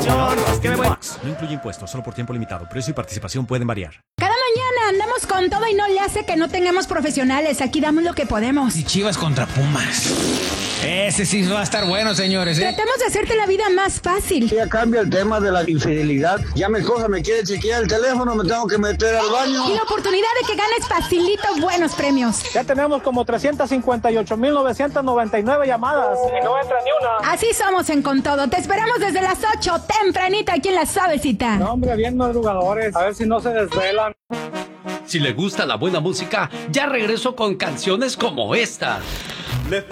promoción. ¿Qué me voy? No incluye impuestos, solo por tiempo limitado. Precio y participación pueden variar. Cada mañana andamos con todo y no le hace que no tengamos profesionales. Aquí damos lo que podemos. Y Chivas contra Pumas. Ese sí va a estar bueno, señores, ¿eh? Tratemos de hacerte la vida más fácil. Ya cambia el tema de la infidelidad. Ya mi esposa me quiere chequear el teléfono, me tengo que meter al baño. Y la oportunidad de que ganes facilito buenos premios. Ya tenemos como 358,999 llamadas y no entra ni una. Así somos en Con Todo. Te esperamos desde las 8, tempranita, aquí en La Suavecita. No, hombre, bien madrugadores. A ver si no se desvelan. Si le gusta la buena música, ya regreso con canciones como esta.